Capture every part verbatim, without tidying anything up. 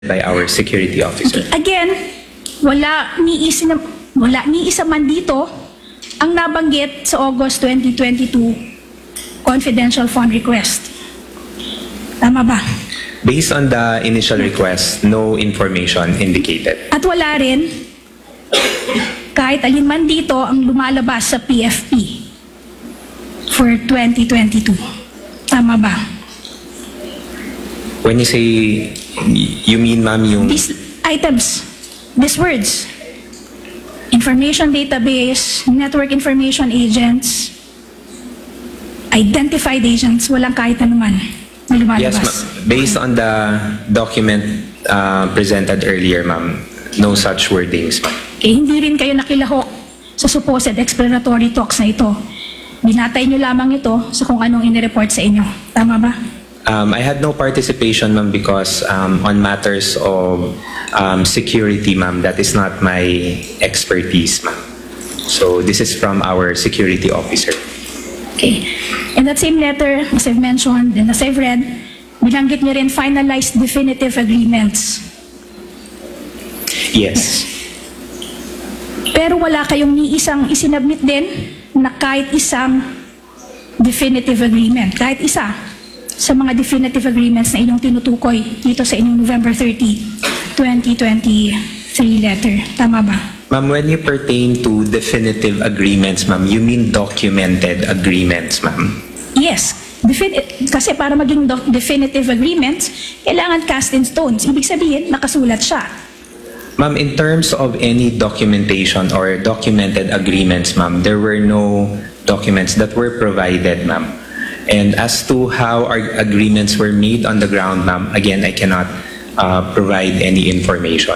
by our security officer. Again, wala ni isa na, wala ni isa man dito ang nabanggit sa August twenty twenty-two confidential fund request. Tama ba? Based on the initial request, no information indicated. At wala rin kahit alin man dito ang lumalabas sa P F P for twenty twenty-two. Tama ba? When you say, you mean, ma'am, yung... These items, these words, information database, network information agents, identified agents, walang kahit anuman na lumalabas. Yes, ma'am. Based on the document uh, presented earlier, ma'am, no such wordings, ma'am. Okay, hindi rin kayo nakilahok sa supposed explanatory talks na ito. Binatay nyo lamang ito sa kung anong inireport sa inyo. Tama ba? Um, I had no participation, ma'am, because um, on matters of um, security, ma'am, that is not my expertise, ma'am. So this is from our security officer. Okay. In that same letter, as I've mentioned and as I've read, binanggit nyo rin finalized definitive agreements. Yes. Pero wala kayong ni isang isinabmit din na kahit isang definitive agreement. Kahit isa sa mga definitive agreements na inyong tinutukoy dito sa inyong November thirtieth, twenty twenty-three letter. Tama ba? Ma'am, when you pertain to definitive agreements, ma'am, you mean documented agreements, ma'am? Yes. Defin- kasi para maging doc- definitive agreements, kailangan cast in stones. Ibig sabihin, nakasulat siya. Ma'am, in terms of any documentation or documented agreements, ma'am, there were no documents that were provided, ma'am. And as to how our agreements were made on the ground, ma'am, again, I cannot uh, provide any information.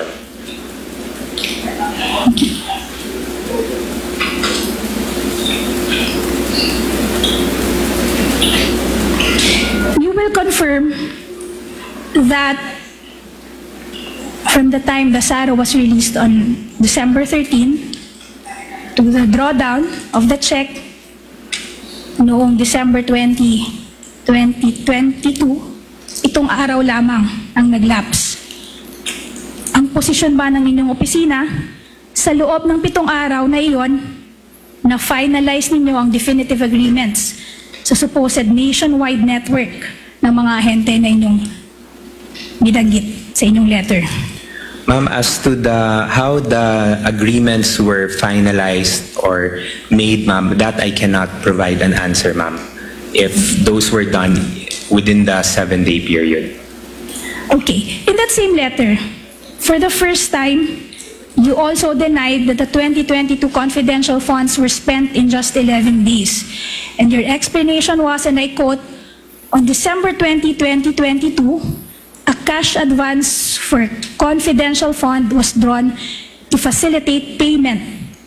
You will confirm that from the time the S A R O was released on December thirteenth to the drawdown of the check noong December twentieth, twenty twenty-two, itong araw lamang ang nag-lapse. Ang posisyon ba ng inyong opisina sa loob ng pitong araw na iyon na finalize ninyo ang definitive agreements sa supposed nationwide network ng mga ahente na inyong binanggit sa inyong letter? Ma'am, as to the how the agreements were finalized or made, ma'am, that I cannot provide an answer, ma'am, if those were done within the seven-day period. Okay. In that same letter, for the first time, you also denied that the twenty twenty-two confidential funds were spent in just eleven days. And your explanation was, and I quote, on December twentieth, twenty twenty-two, a cash advance for confidential fund was drawn to facilitate payment.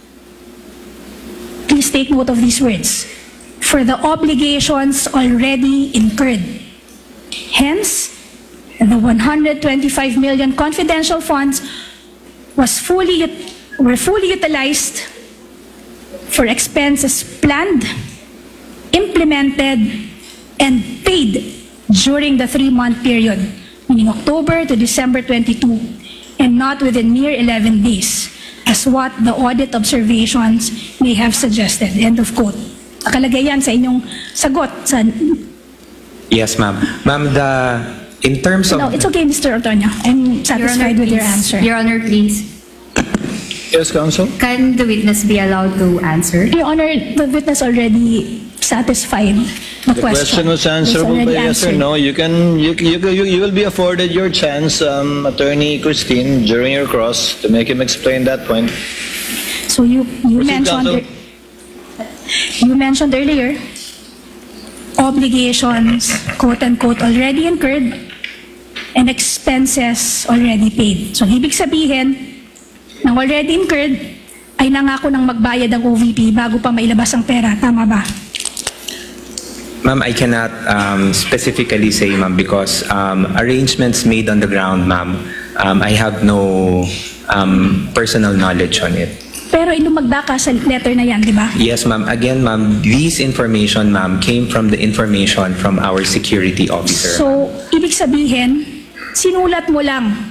Please take note of these words. For the obligations already incurred. Hence, the one hundred twenty-five million confidential funds was fully ut- were fully utilized for expenses planned, implemented, and paid during the three-month period, meaning October to December twenty-two, and not within mere eleven days, as what the audit observations may have suggested. End of quote. Nakalagay yan sa inyong sagot. Sa... Yes, ma'am. Ma'am, the in terms of No, it's okay, Mister Otoño. I'm satisfied with your please. answer. Your Honor, please. Yes, Counsel? Can the witness be allowed to answer? Your Honor, the witness already satisfied the, The question was answerable by yes or no. You can you, you you you will be afforded your chance, um, Attorney Christine, during your cross to make him explain that point. So you you Proceed, mentioned Counsel. you mentioned earlier obligations, quote unquote, already incurred and expenses already paid. So ibig sabihin, ng already incurred ay nangako ng magbayad ang O V P bago pa mailabas ang pera. Tama ba? Ma'am, I cannot um, specifically say, ma'am, because um, arrangements made on the ground, ma'am, um, I have no um, personal knowledge on it. Pero inumagda ka sa letter na yan, di ba? Yes, ma'am. Again, ma'am, this information, ma'am, came from the information from our security officer. So, ibig sabihin, sinulat mo lang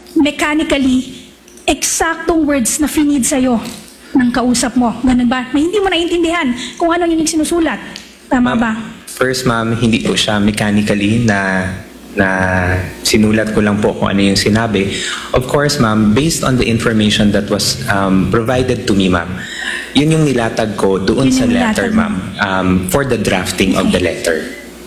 mechanically, eksaktong words na finid sa'yo ng kausap mo. Ganun ba? Na hindi mo naintindihan kung ano yung sinusulat. Tama ba? First, ma'am, hindi po siya mechanically na na sinulat ko lang po kung ano yung sinabi. Of course, ma'am, based on the information that was um, provided to me, ma'am, yun yung nilatag ko doon Yun sa yung letter, nilatag mo. ma'am, um, for the drafting of the letter.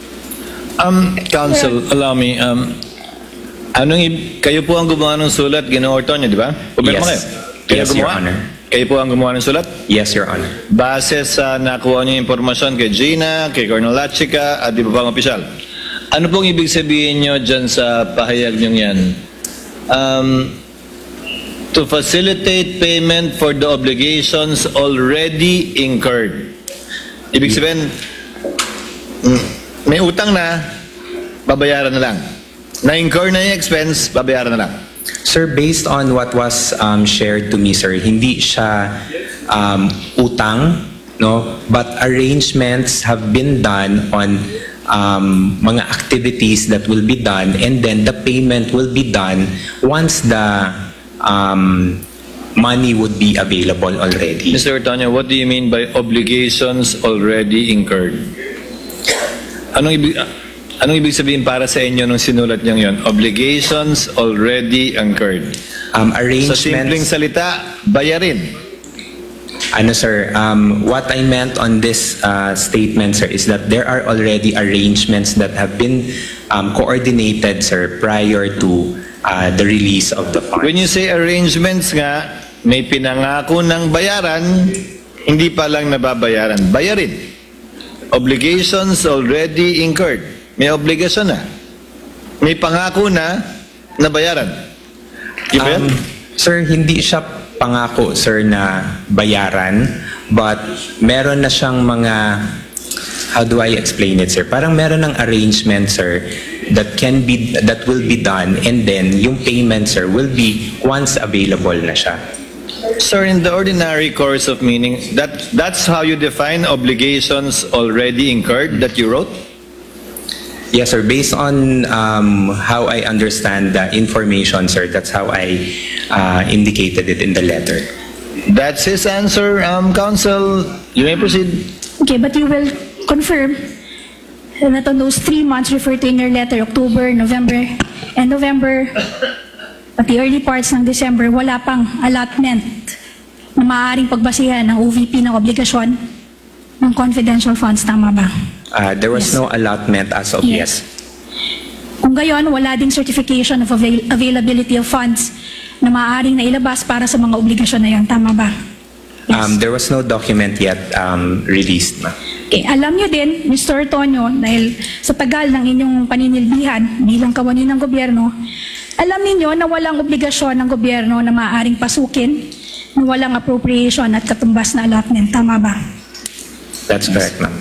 Um, Counsel, allow me. Um, anong i- kayo po ang gumawa ng sulat, Ginoong Ortonio, di ba? Pumirma Yes. kayo. Kayo Yes, Your gumawa? Honor. Kayo po ang gumawa ng sulat? Yes, Your Honor. Base sa nakuha niyo impormasyon kay Gina, kay Colonel Lachica, at iba pang opisyal. Ano pong ibig sabihin niyo dyan sa pahayag niyo yan? Um, to facilitate payment for the obligations already incurred. Ibig sabihin, mm, may utang na, babayaran na lang. Na-incur na yung expense, babayaran na lang. Sir, based on what was um, shared to me, sir, hindi siya um, utang, no? But arrangements have been done on um, mga activities that will be done, and then the payment will be done once the um, money would be available already. Mister Ortonio, what do you mean by obligations already incurred? Anong ibig, anong ibig sabihin para sa inyo nung sinulat niyo yon? Obligations already incurred. Um, Sa arrangements. simpleng salita, bayarin. Ano, sir, um, what I meant on this uh, statement, sir, is that there are already arrangements that have been um, coordinated, sir, prior to uh, the release of the funds. When you say arrangements nga, may pinangako ng bayaran, hindi pa lang nababayaran. Bayarin. Obligations already incurred. May obligasyon na. May pangako na na bayaran. Di ba yan? Um, sir, hindi siya pangako, sir, na bayaran, but meron na siyang mga, how do I explain it, sir? Parang meron ng arrangement, sir, that can be, that will be done, and then yung payment, sir, will be once available na siya. Sir, in the ordinary course of meaning, that that's how you define obligations already incurred that you wrote? Yes, sir. Based on um, how I understand the information, sir, that's how I uh, indicated it in the letter. That's his answer, um, counsel. You may proceed. Okay, but you will confirm that on those three months referred to in your letter, October, November, and November, at the early parts ng December, wala pang allotment na maaaring pagbasihan ng O V P ng obligasyon ng confidential funds. Tama ba? Uh, there was Yes. no allotment as of Yes. yes. Kung gayon, wala ding certification of avail- availability of funds na maaaring nailabas para sa mga obligasyon na yan. Tama ba? Yes. Um, there was no document yet um, released, ma'am. Okay, alam nyo din, Mister Tonyo, dahil sa tagal ng inyong paninilbihan bilang kawani ng gobyerno, alam ninyo na walang obligasyon ng gobyerno na maaaring pasukin, na walang appropriation at katumbas na allotment. Tama ba? That's correct, ma'am.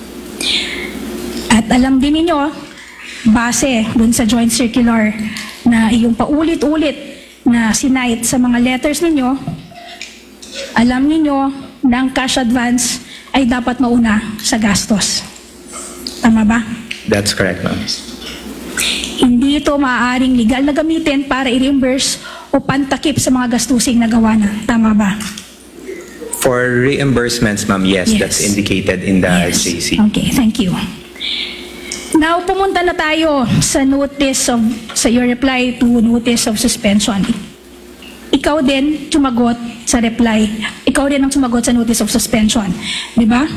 At alam din ninyo, base dun sa joint circular na iyong paulit-ulit na sinight sa mga letters ninyo, alam ninyo na ang cash advance ay dapat mauna sa gastos. Tama ba? That's correct, ma'am. Hindi ito maaaring legal na gamitin para i-reimburse o pantakip sa mga gastusing na gawa na. Tama ba? For reimbursements, ma'am, yes, Yes. that's indicated in the Yes. J C. Okay, thank you. Now, pumunta na tayo sa notice of, sa your reply to notice of suspension. Ikaw din sumagot sa reply. Ikaw din ang sumagot sa notice of suspension. Di ba?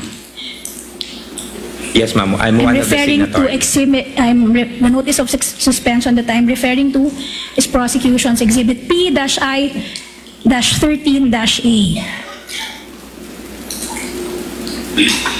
Yes, ma'am. I'm, I'm one of the referring to signatories. exhibit, I'm re, the notice of sus- suspension that I'm referring to is prosecution's exhibit P-I thirteen A.